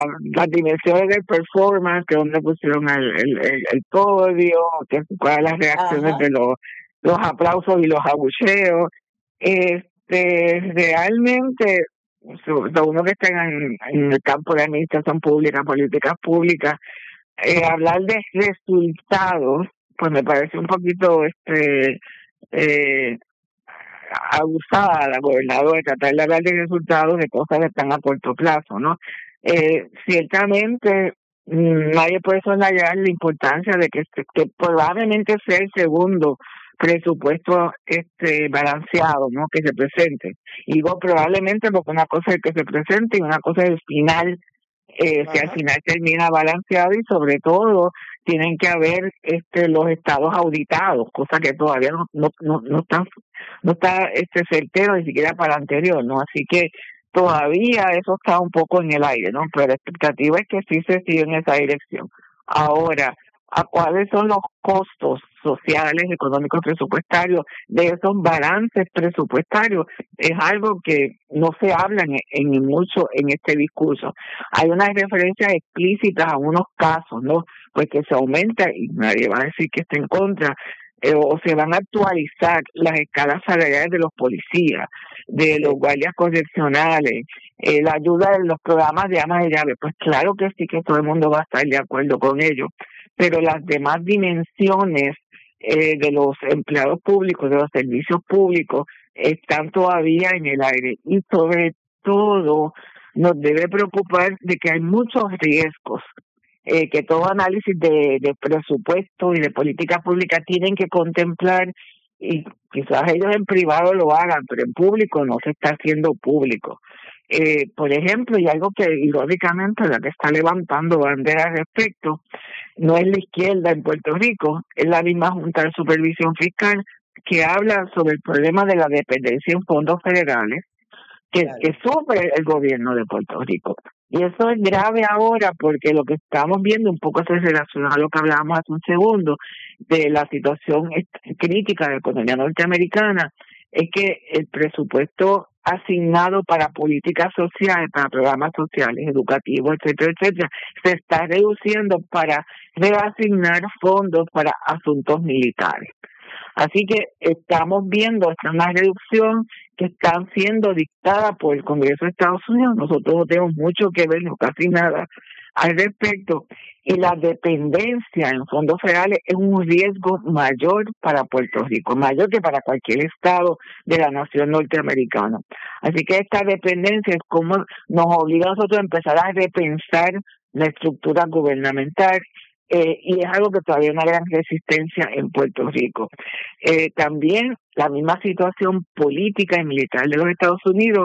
las dimensiones del performance, que donde pusieron el podio, que cuáles las reacciones Ajá. de los aplausos y los abucheos. Realmente, uno que está en el campo de administración pública, políticas públicas, hablar de resultados, pues me parece un poquito eh, abusada la gobernadora de tratar de hablar de resultados de cosas que están a corto plazo, ¿no? Ciertamente nadie puede soslayar la importancia de que probablemente sea el segundo presupuesto balanceado, ¿no? Que se presente. Y digo probablemente porque una cosa es que se presente y una cosa es el final, si al Ajá. final termina balanceado, y sobre todo tienen que haber los estados auditados, cosa que todavía no está certero ni siquiera para el anterior, ¿no? Así que todavía eso está un poco en el aire, ¿no? Pero la expectativa es que sí se siga en esa dirección. Ahora, ¿a cuáles son los costos sociales, económicos, presupuestarios de esos balances presupuestarios? Es algo que no se habla en mucho en este discurso. Hay unas referencias explícitas a unos casos, ¿no? Pues que se aumenta, y nadie va a decir que está en contra, o se van a actualizar las escalas salariales de los policías, de los Sí. guardias correccionales, la ayuda de los programas de amas de llave. Pues claro que sí, que todo el mundo va a estar de acuerdo con ello, pero las demás dimensiones de los empleados públicos, de los servicios públicos, están todavía en el aire, y sobre todo nos debe preocupar de que hay muchos riesgos, que todo análisis de presupuesto y de política pública tienen que contemplar, y quizás ellos en privado lo hagan, pero en público no se está haciendo público. Por ejemplo, y algo que irónicamente la que está levantando bandera al respecto no es la izquierda en Puerto Rico, es la misma Junta de Supervisión Fiscal, que habla sobre el problema de la dependencia en fondos federales que Claro. sufre el gobierno de Puerto Rico. Y eso es grave ahora porque lo que estamos viendo un poco se relaciona a lo que hablábamos hace un segundo de la situación crítica de la economía norteamericana, es que el presupuesto asignado para políticas sociales, para programas sociales, educativos, etcétera, etcétera, se está reduciendo para reasignar fondos para asuntos militares. Así que estamos viendo una reducción que están siendo dictada por el Congreso de Estados Unidos. Nosotros no tenemos mucho que ver, no casi nada al respecto. Y la dependencia en fondos federales es un riesgo mayor para Puerto Rico, mayor que para cualquier estado de la nación norteamericana. Así que esta dependencia es como nos obliga a nosotros a empezar a repensar la estructura gubernamental, y es algo que todavía hay una gran resistencia en Puerto Rico. También la misma situación política y militar de los Estados Unidos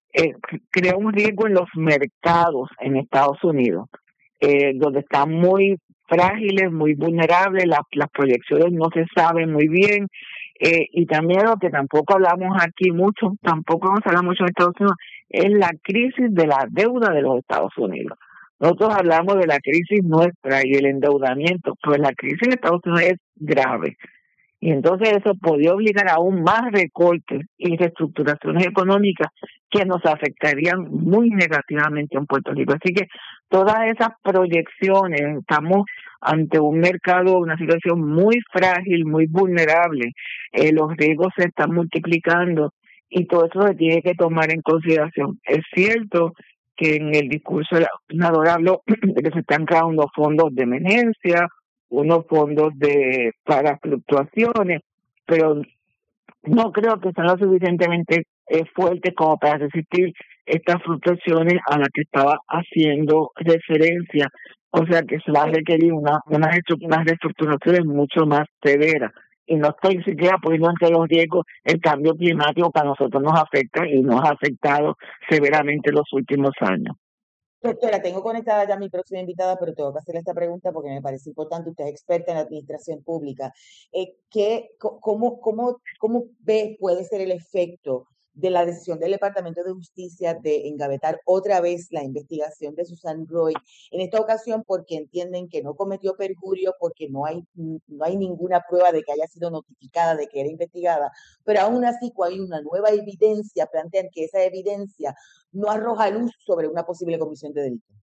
crea un riesgo en los mercados en Estados Unidos, donde están muy frágiles, muy vulnerables, las proyecciones no se saben muy bien, y también lo que tampoco hablamos aquí mucho, tampoco vamos a hablar mucho en Estados Unidos, es la crisis de la deuda de los Estados Unidos. Nosotros hablamos de la crisis nuestra y el endeudamiento, pues la crisis en Estados Unidos es grave. Y entonces eso podría obligar a aún más recortes y reestructuraciones económicas que nos afectarían muy negativamente en Puerto Rico. Así que todas esas proyecciones, estamos ante un mercado, una situación muy frágil, muy vulnerable, los riesgos se están multiplicando y todo eso se tiene que tomar en consideración. Es cierto que en el discurso de la gobernadora habló de que se están creando fondos de emergencia, unos fondos para fluctuaciones, pero no creo que sean lo suficientemente fuertes como para resistir estas fluctuaciones a las que estaba haciendo referencia. O sea que se va a requerir unas reestructuraciones mucho más severas. Y no estoy siquiera poniendo entre los riesgos el cambio climático que a nosotros nos afecta y nos ha afectado severamente en los últimos años. Doctora, tengo conectada ya a mi próxima invitada, pero tengo que hacerle esta pregunta porque me parece importante. Usted es experta en administración pública. ¿Cómo ve puede ser el efecto de la decisión del Departamento de Justicia de engavetar otra vez la investigación de Susan Roy? En esta ocasión porque entienden que no cometió perjurio, porque no hay ninguna prueba de que haya sido notificada de que era investigada, pero aún así, cuando hay una nueva evidencia, plantean que esa evidencia no arroja luz sobre una posible comisión de delito.